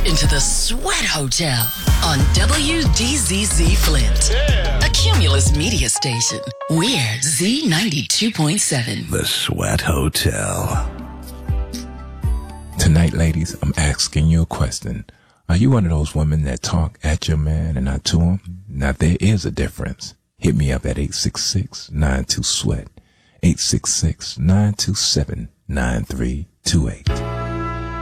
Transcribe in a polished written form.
into the Sweat Hotel on WDZZ Flint. A Cumulus media station. We're Z92.7. The Sweat Hotel. Tonight, ladies, I'm asking you a question. Are you one of those women that talk at your man and not to him? Now, there is a difference. Hit me up at 866-92-SWEAT. 866-927-9328.